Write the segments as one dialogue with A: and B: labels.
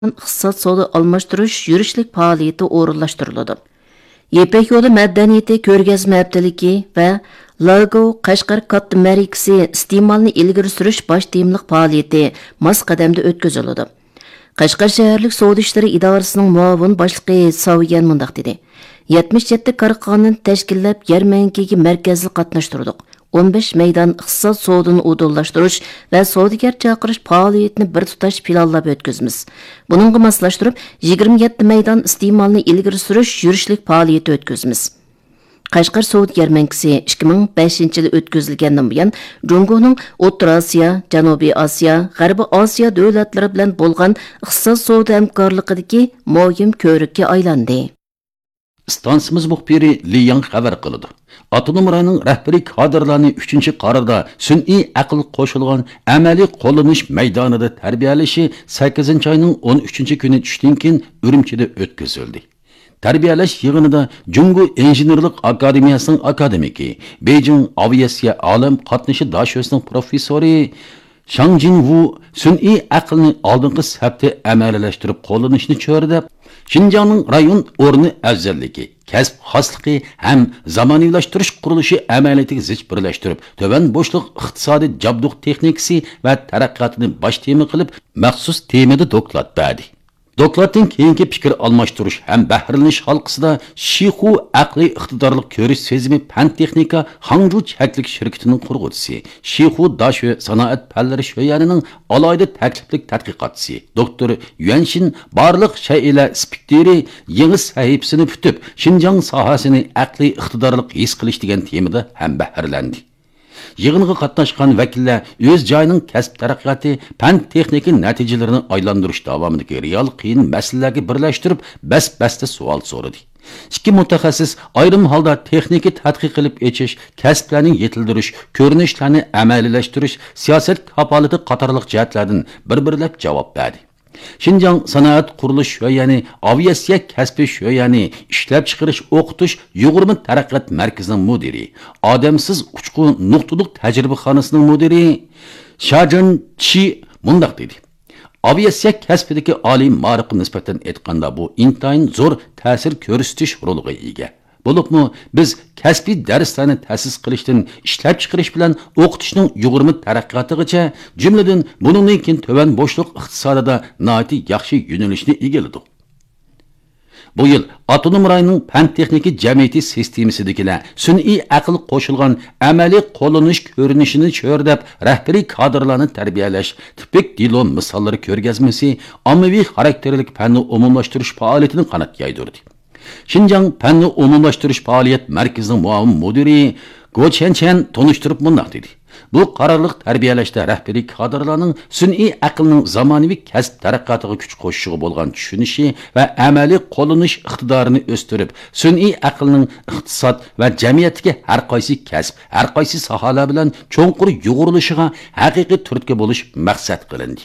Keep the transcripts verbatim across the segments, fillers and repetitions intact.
A: iqtisod savdo almashtirish yurishlik faoliyati o'rinlashtiriladi. Ipek yo'li madaniyati ko'rgazma haftaligi va Lago Qashqar katta marikasi iste'molni ilgari surish bosh temliq faoliyati mos qadamda o'tkaziladi. Qashqar shaharlik savdo ishlari idorasining muavin boshlig'i Saviyan mundaq dedi. yetmish yetti korxonani tashkillab yarmankaga markazli qatnashtirdik. o'n besh maydon iqtisod savdoni o'dillashtirish va savdogar chaqirish faoliyatini bir tutash planlab o'tkazamiz. Buningga moslashtirib yigirma yetti maydon iste'molni ilgari surish yurishlik faoliyati o'tkazamiz. Qashqar savdo yarmankasi ikki ming beshinchi yil o'tkazilgandan buyon Jungoning O'rta Osiyo, Janubiy Osiyo, G'arbiy Osiyo davlatlari bilan bo'lgan iqtisod savdo hamkorligidagi muhim ko'rikka aylandi.
B: Stansimiz muxbiri Li Yang xabar qildi. Avtonom rayonning rahbariy kadrlarini uchinchi qarorda sun'iy aql qo'shilgan amaliy qo'llanish maydonida tarbiyalashi sakkizinchi oyning o'n uchinchi kuni tushdan keyin Urumchida o'tkazildi. Tarbiyalash yig'inida Jungo injenerlik akademiyasining akademiki, Beijing aviatsiya olim qatnashi dashosining professori Shang Jinwu sun'iy aqlni oldingi safda amaliyalashtirib qo'llanishni chorlab, Xinjiangning rayon o'rni afzalligi, kasb xosligi ham zamoniylashtirish qurilishi amaliyatiga zich birlashtirib, to'van bo'shliq iqtisodiy jabduq texnikasi va taraqqiyotini bosh tema qilib, maxsus temada doklad berdi. Dokladdan keyingi fikr almashtirish ham bahrlanish halqasida Shixu aqliy iqtidorlik ko'rish sezimi fan texnika Hangzhou chaklik shirkatining qurg'uvchisi, Shixu Dashu sanoat fanlari sho'yanining alohida takliflik tadqiqotchisi, doktor Yuanshin barliq shaylar spektri yangi sahifasini tutib, Xinjiang sohasini aqliy iqtidorlik his qilish degan temada ham bahrlandi. Yig'inga qatnashgan vakillar o'z joyining kasb taraqqiyoti, fan texnika natijalarini aylandirish davomidagi real qiyin masalalarga birlashtirib, bas-basta savol so'radi. Ikki mutaxassis ayrim holda texnika tadqiq qilib echish, kasblarni yetildirish, ko'rinishlarni amaliylashtirish, siyosat kapolati qatorliq jihatlardan bir-birlab javob berdi. Xinjiang sanoat qurilish sho'yani, aviatsiya kasbi sho'yani, ishlab chiqarish, o'qitish, yug'urma taraqqiyot markazining mudiri, odamsiz uchqun nuqtaliq tajribaxonasining mudiri Shajan Chi mundaq dedi. Aviatsiya kasbidagi oliy ma'rifga nisbatan aytganda bu intayin zo'r ta'sir ko'rsatish roliga ega. Bo'libmi biz kasbiy darslarni ta'sis qilishdan ishlab chiqarish bilan o'qitishning yug'urma taraqqiyotigacha, jumladan buningdan keyin to'van bo'shliq iqtisodida noiti yaxshi yo'nalishni egalladik. Bu yil avtonom rayonning fan texnika jamiyati sistemasidagilar sun'iy aql qo'shilgan amaliy qo'llanish ko'rinishini cho'rdab rahbariy kadrlarni tarbiyalash, tipik diplom misollari ko'rgazmasi, ommaviy xarakterlik fanni umumlashtirish faoliyatini qanot yaydirdi. Xinjiang fanni umumlashtirish faoliyat markazining muavin mudiri Go Chenchen tonishtirib mundaq dedi. Bu qarorliq tarbiyalashda rahbariy kadrlarning sun'iy aqlning zamonaviy kasb taraqqiyotiga kuch qo'shishiga bo'lgan tushunishi va amaliy qo'llanish iqtidorini o'stirib, sun'iy aqlning iqtisod va jamiyatga har qaysi kasb, har qaysi sohalar bilan cho'nqur yo'g'rilishiga haqiqiy turtki bo'lish maqsad qilindi.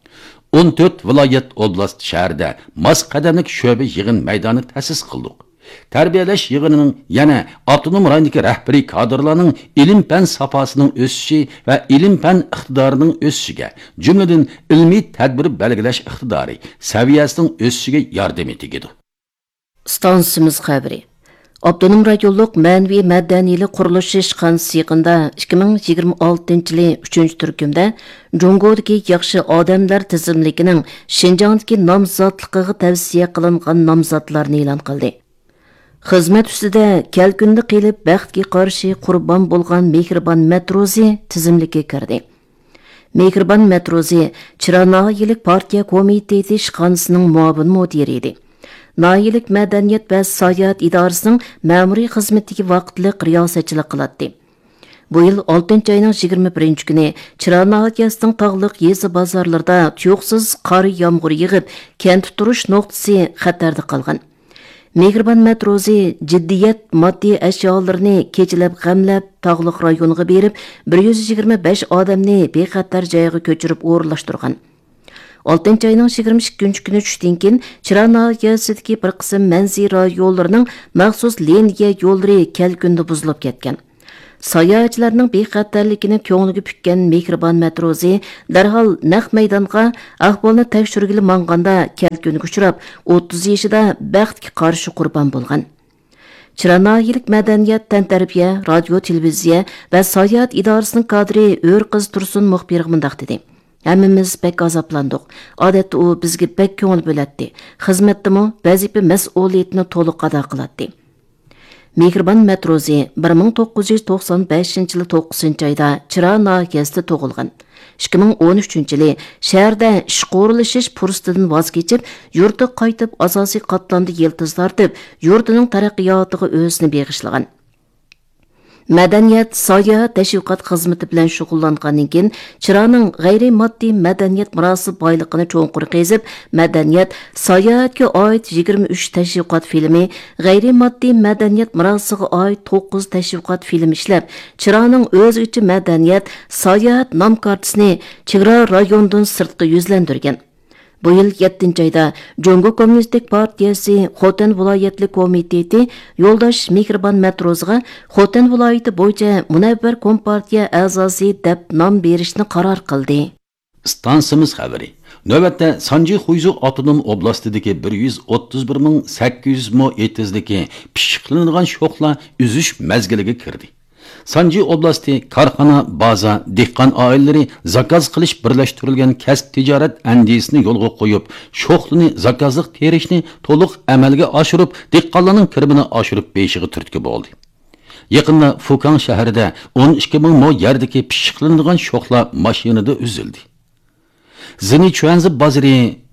B: o'n to'rt viloyat oblast shaharda mos qadamlik sho'ba yig'in maydoni ta'sis qildik. Tarbiyalash yig'inining yana avtonom rayondagi rahbariy kadrlarning ilm fan safosining o'sishi va ilm fan iqtidorining o'sishiga, jumladan ilmiy tadbir belgilash iqtidori saviyasining o'sishiga yordam etdi.
A: Stansimiz xabari. Avtonom rayonlik ma'naviy madaniylik qurilishi ishxonasi yig'inida ikki ming yigirma oltinchi yil uchinchi turkumda Jungodagi yaxshi odamlar tizimligining Xinjiangdagi nomzodligiga tavsiya qilingan nomzodlarni e'lon qildi. Xizmat ustida kelkunda qilib baxtga qarshi qurbon bo'lgan Mehribon Matrozi tizimlikka kirdi. Mehribon Matrozi Chiranoyilik partiya komiteti ishxonasining muavin mudiri edi. Nayilik madaniyat va sayohat idorasining ma'muriy xizmatiga vaqtli riyosatchilik qiladi. Bu yil oltinchi oyning yigirma birinchi kuni Chiranoyasining tog'liq yezi bozorlarida tuyuqsiz qor yomg'ir yig'ib, kent turish nuqtasi xatarda qolgan. Mehribon Matrozi jiddiyat moddiy ashyolarni kechalab g'amlab tog'liq rayonga berib, bir yuz yigirma besh odamni bexatar joyga ko'chirib o'rinlashtirgan. oltinchi oyning yigirma ikkinchi kuni tushdan keyin Chiranoyasidagi bir qism manzil yo'llarining maxsus liniya yo'llari kelkunda buzilib ketgan. sayohatchilarning bexatarligini ko'ngliga pukkan mehribon matrozi darhol naq maydonga ahvolni tekshirgili manganda kalkuniga uchrab, o'ttiz yoshida baxtga qarshi qurbon bo'lgan. Chiranoyilik madaniyat tantarbiya, radio, televiziya va sayohat idorasining kadri Өр qiz Tursun muxbiri mundaq dedi. Hammamiz bek azaplandik. Odatda u bizga bek ko'ngil bo'ladi. Xizmatdimi vazifa mas'uliyatini to'liq ado qiladi. Mehribon matrozi bir ming to'qqiz yuz to'qson beshinchi yil to'qqizinchi oyda Chiran nahiyasida tug'ilgan. ikki ming o'n uchinchi yili shaharda ish qo'rilishish fursatidan voz kechib, yurtga qaytib asosiy qatlamda yildiz tortib, yurtining taraqqiyotiga o'zini beg'ishlagan. Madaniyat sayohat tashviqot xizmati bilan shug'ullangandan keyin Chiranning g'ayri moddiy madaniyat merosi boyligini cho'nqur qezib, madaniyat sayohatga oid yigirma uch tashviqot filmi, g'ayri moddiy madaniyat merosiga oid to'qqiz tashviqot film ishlab, Chiranning o'zgacha madaniyat sayohat nom kartasini chegara rayondan sirtqa yuzlantirgan. Bu yil yettinchi oyda Jongo Kommunistik partiyasi Xotan viloyatli komiteti yo'ldosh mehribon matroziga Xotan viloyati bo'yicha munavvar kompartiya a'zosi deb nom berishni qaror qildi.
B: Stansimiz xabari. Navbatda Sanji Xuyzu avtonom oblastidagi bir yuz o'ttiz bir ming sakkiz yuz mo etizligi pishiqlangan sho'xla uzish mazgiliga kirdi. Sanji oblasti korxona, baza, dehqon oilalari zakaz qilish birlashtirilgan kasb tijorat andisini yo'lga qo'yib, sho'xlini zakazliq terishni to'liq amalga oshirib, dehqonlarning kirimini oshirib beshiga turtki bo'ldi. Yaqinda Fukan shahrida o'n ikki ming mo yerdagi pishiqlanadigan sho'xlar mashinada uzildi. Zini Chuanzi bozori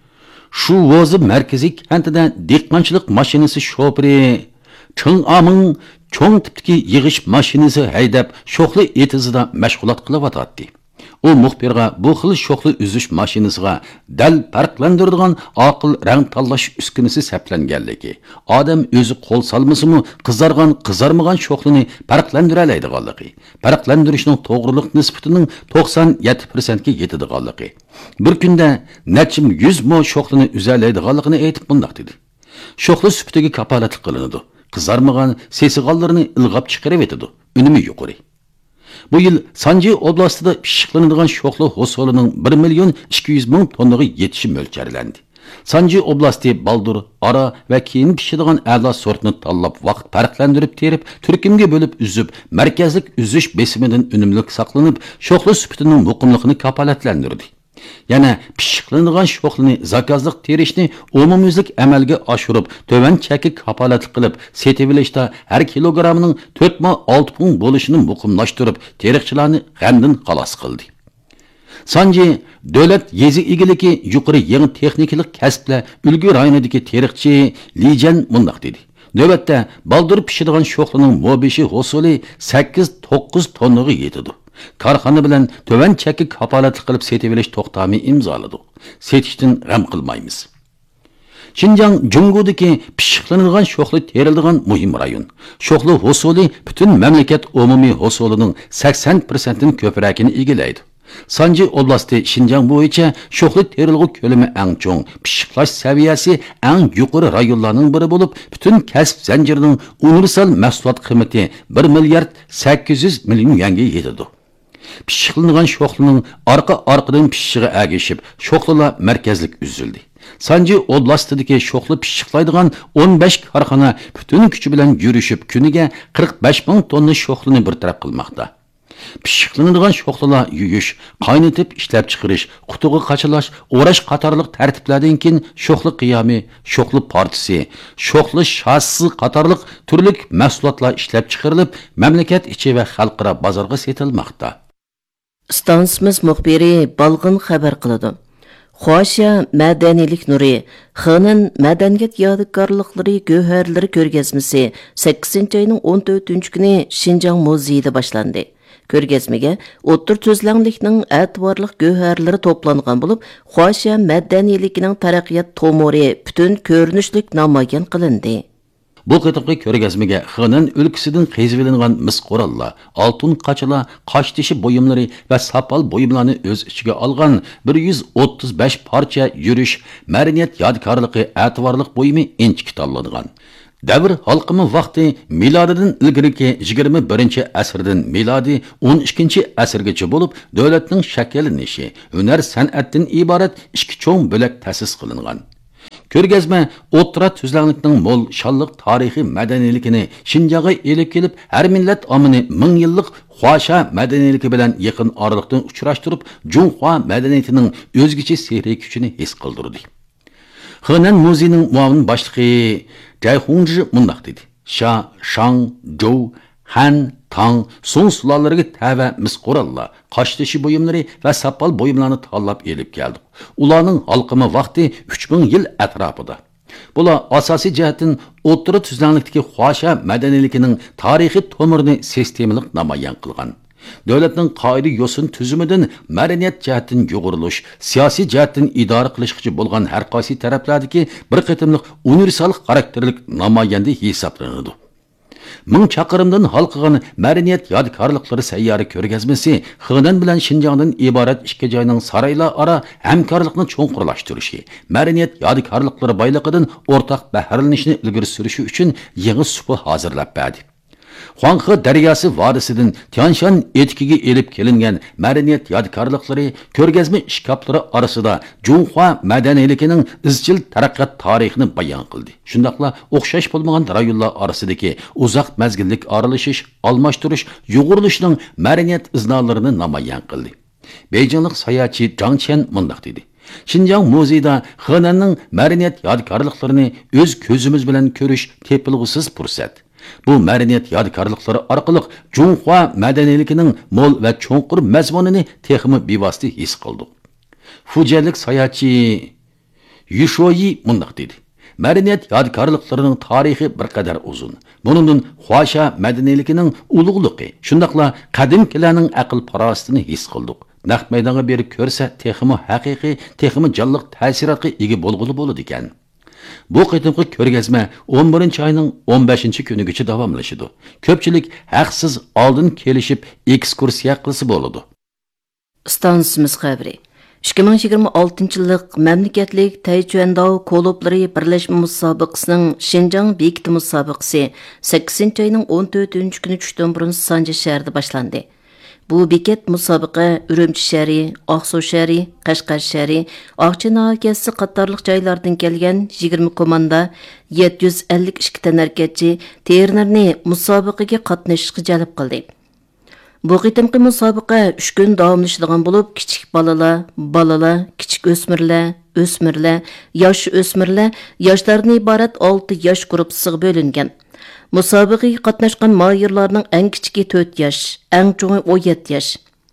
B: shu vozi markaziy kentida dehqonchilik mashinasi shofiri Ching Aming cho'ng tipdagi yig'ish mashinasi haydab sho'xli etizida mashg'ulot qilyotdi. U muxbirga bu xil sho'xli uzish mashinasiga dal farqlantiradigan aql rang tanlash uskunasi saplanganligi, odam o'zi qo'l solmasimi qizargan qizarmagan sho'xlini farqlantira oladiganligi, farqlantirishning to'g'riliq nisbatining to'qson yetti foiz ga yetadiganligi, bir kunda necha yuz mo sho'xlini uzalaydiganligini aytib bundoq dedi. Sho'xli sifatiga kapolatlik qilinadi. Qizarmagan sesigallarını ilg'ab chiqarib etadi. Unumi yuqori. Bu yil Sanji oblastida pishiqlanadigan sho'xli hosolining bir million ikki yuz ming tonnaga yetishi mo'ljallanadi. Sanji oblasti baldur, ara va keyin pishadigan a'lo sortni tanlab vaqt farqlantirib terib, turkumga bo'lib uzib, markazlik uzish besimidan unumli saqlanib, sho'xli sifatining muqimligini kapolatlantirdi. Yana pishiqlanadigan sho'xlini zakazliq terishni umumyuzlik amalga oshirib, to'van chakki kapolatlik qilib, setivilishda har kilogrammining to'rt ming olti ming bo'lishini muqimlashtirib, teriqchilarni g'amdan xalos qildi. Sanji davlat yezi egiligi yuqori yangi texnikalik kasblar ulgu rayonidagi teriqchi Lijan mundaq dedi. Navbatda baldur pishadigan sho'xlining mobishi hosili sakkiz to'qqiz tonnaga yetadi. Korxona bilan to'van chakki kapolatlik qilib setivilish to'xtami imzoladik. Setishdan g'am qilmaymiz. Xinjiang Jungodagi pishiqlanadigan sho'xli teriladigan muhim rayon. Sho'xli hosili butun mamlakat umumiy hosilining sakson foiz dan ko'pragini egallaydi. Sanji oblasti Xinjiang bo'yicha sho'xli terilg'u ko'lami eng cho'ng, pishiqlash saviyasi eng yuqori rayonlarning biri bo'lib, butun kasb zanjirining universal mahsulot qiymati bir milliard sakkiz yuz million yuanga yetadi. Pishiqlangan sho'xlining orqa-orqadan pishishiga agishib, sho'xlilar markazlik uzildi. Sanji oblastidagi sho'xli pishiqlaydigan o'n besh korxona butun kuchi bilan yurishib, kuniga qirq besh ming tonna sho'xlini bir taraf qilmoqda. Pishiqlanadigan sho'xlilar yuyish, qaynatib ishlab chiqarish, qutiga qachilash, o'rash qatorliq tartiblardan keyin sho'xli qiyomi, sho'xli partisi, sho'xli shassi qatorliq turli mahsulotlar ishlab chiqarilib, mamlakat ichi va xalqaro bozorga setilmoqda.
A: Stansimiz muxbiri balg'in xabar qiladi. Xo'sha madaniylik nuri, Xanan madaniyat yodikorliklari go'harlari ko'rgazmasi sakkizinchi oyning o'n to'rtinchi kuni Xinjiang muzeyida boshlandi. Ko'rgazmaga o'ttir so'zlanglikning ativorliq go'harlari to'plangan bo'lib, Xo'sha madaniyligining taraqqiyot tomori butun ko'rinishlik namoyon qilindi.
B: Bu qitimqi ko'rgazmaga Xanan o'lkasidan qezivilingan mis qurollar, oltin qachilar, qosh tishi buyumlari va sapal buyumlarni o'z ichiga olgan bir yuz o'ttiz besh parcha yurish, madaniyat yodgorligi, ativorliq buyumi inchki tanlangan. Davr halqimi vaqti milodidan ilgiriki yigirma birinchi asrdan milodi o'n ikkinchi asrgacha bo'lib, davlatning shakllanishi, hunar san'atdan iborat ikki cho'ng bo'lak ta'sis qilingan. Ko'rgazma o'rta tuzlanlikning mo'l shalliq tarixiy madaniyligini Shinjongga elib kelib, har millat omini ming yillik Xuasha madaniyligi bilan yaqin oraliqdan uchrashtirib, Junhua madaniyatining o'zgacha sehriy kuchini his qildirdi. Henan muzeyining muavin boshlig'i Jay Hongzhi mundaq dedi: Sha, Shang, Zhou, Han, Tang, Song sulalariga tava misqorallar, qoshtashi buyumlari va sapal buyumlarni tanlab elib keldi. Ularning halqimi vaqti uch ming yil atrofida. Bular asosiy jihatdan o'rta tuzlanlikdagi Xuasha madaniyligining tarixiy tomirini sistemalik namoyon qilgan. Davlatning qoida yo'sin tuzumidan madaniyat jihatdan yo'g'irilish, siyosiy jihatdan idora qilishchi bo'lgan har qaysi taraflardagi bir qatimliq universal xarakterlik namoyanda hisoblanadi. Ming chaqirimdan halqagan madaniyat yodgorliklari sayyora ko'rgazmasi Henan bilan Shinjongdan iborat ikki joyning saroylar aro hamkorlikni cho'nqurlashtirishi, madaniyat yodgorliklari boyligidan o'rtaq bahramlanishni ilgari surishi uchun yangi supa hozirlab berdi. Huanghe daryosi vodisidan Tianshan etikiga elib kelingan madaniyat yodgorliklari ko'rgazma ishkoplari orasida Junhua madaniyligining izchil taraqqiyot tarixini bayon qildi. Shundaqla o'xshash bo'lmagan rayonlar orasidagi uzoq mazgillik aralashish, almashtirish, yo'g'rilishning madaniyat iznolarini namoyon qildi. Beyjinglik sayohatchi Zhang Chen mundaq dedi: Xinjiang muzeyida Henanning madaniyat yodgorliklarini o'z ko'zimiz bilan ko'rish tepilg'isiz fursat. Bu madaniyat yodgorliklari orqali Junhua madaniyligining mo'l va cho'nqur mazmunini texmi bevosita his qildik. Fujianlik sayohatchi Yushoyi mundaq dedi: Madaniyat yodgorliklarining tarixi bir qadar uzun. Buningdan Xuasha madaniyligining ulug'ligi, shundaqla qadimkilarning aql farosatini his qildik. Naq maydonga berib ko'rsa, texmi haqiqiy, texmi jonliq ta'sirotga ega bo'lg'uli bo'ladi ekan. Bu qitimqi ko'rgazma o'n birinchi oyning o'n beshinchi kunigacha davomlashadi. Ko'pchilik haqsiz oldin kelishib ekskursiya qilsa bo'ladi.
A: Stansimiz xabari. ikki ming yigirma oltinchi yillik mamlakatlik Taychuandao klublari birlashma musobaqasining Xinjiang bekiti musobaqasi sakkizinchi oyning o'n to'rtinchi kuni tushdan burun Sanja shahrida boshlandi. Bu bekat musobaqa Urumchi shahri, Oqsuv shahri, Qashqar shahri, Oqchi nahiyasi qatorliq joylardan kelgan yigirma komanda yetti yuz ellik ikki tanarkatchi ternerni musobaqaga qatnashishga jalb qildi. Bu qitimqi musobaqa uch kun davomlashadigan bo'lib, kichik bolalar, bolalar, kichik o'smirlar, o'smirlar, yosh o'smirlar, yoshlardan iborat olti yosh guruhiga bo'lingan. Musobaqaga qatnashgan mahirlarning eng kichigi to'rt yosh, eng cho'ngi o'n yetti yosh.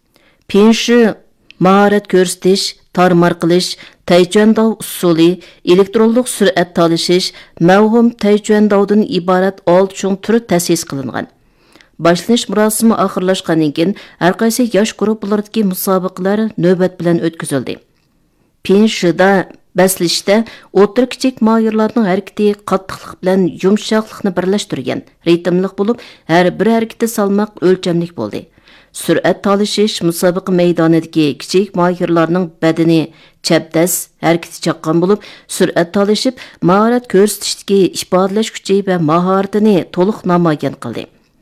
A: Penshi mahorat ko'rsatish, tarmar qilish, Taychuandao usuli, elektronlik surat talashish, mavhum Taychuandaodan iborat olti cho'ng turi ta'sis qilingan. Boshlanish murosimi oxirlashgandan keyin har qaysi yosh guruhlardagi musobaqalar navbat bilan o'tkazildi. Penshida Bəslishdə o'tir kichik mahirlarning harakati qattiqlik bilan yumshoqlikni birlashtirgan, ritmlik bo'lib, har bir harakati salmoq o'lchamlik bo'ldi. Surat talashish musobaqa maydonidagi kichik mahirlarning badani chapdas harakati chaqqan bo'lib, surat talashib, mahorat ko'rsatishdagi ifodalash kuchi va mahoratini to'liq namoyon qildi.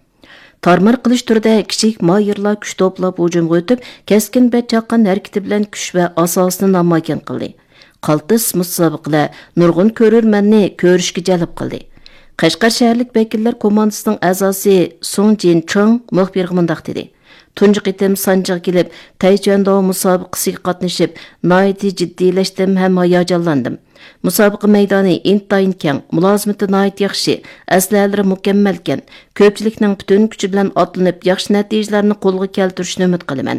A: Tarmar qilish turida kichik mahirlar kuch to'plab hujumga o'tib, keskin va chaqqan harakati bilan kuch va asosini namoyon qildi. Qaltis musobaqalar nurg'un ko'rurmanni ko'rishga jalb qildi. Qashqar shaharlik vakillar komandasining a'zosi Song Jin Chong muxbirga mundaq dedi: Tunji qitim Sanjig'a kelib, Taychuandao musobaqasiga qatnashib, nihoyatda jiddiylashdim ham hayajonlandim. Musobaqa maydoni intayin keng, mulozimati nihoyat yaxshi, aslalari mukammalkan. Ko'pchilikning butun kuchi bilan otlanib, yaxshi natijalarni qo'lga keltirishni umid qilaman.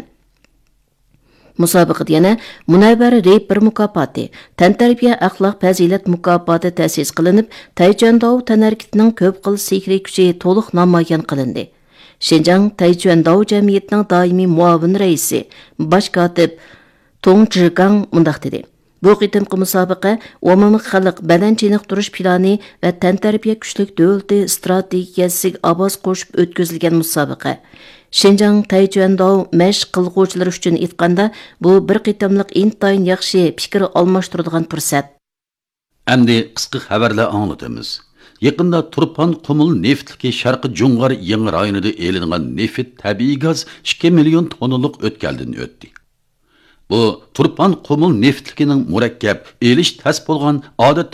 A: Musobaqada yana Munavvar Reyb bir mukofoti, tantarbiya axloq fazilat mukofoti ta'sis qilinib, Taychuandao tanarkitining ko'p xil sehriy kuchi to'liq namoyon qilindi. Xinjiang Taychuandao jamiyatining doimiy muavin raisi, bosh kotib Tong Zhigang mundaq dedi: Bu qitimqi musobaqa umumiy xalq baland chiniqtirish plani va tantarbiya kuchlik davlati strategiyasiga asos qo'shib o'tkazilgan musobaqa. Xinjiang Taychuandao mashq qilguvchilari uchun aytganda, bu bir qitimliq intayin yaxshi fikr almashtiradigan fursat.
B: Endi qisqa xabarlar anglatamiz. Yaqında Turpan Qumul neftliki Sharqi Jungar yangi rayonida elingan neft tabiiy gaz ikki million tonnalık o'tkaldan o'tdi. Bu Turpan Qumul neftlikining murakkab, elish tas bo'lgan odat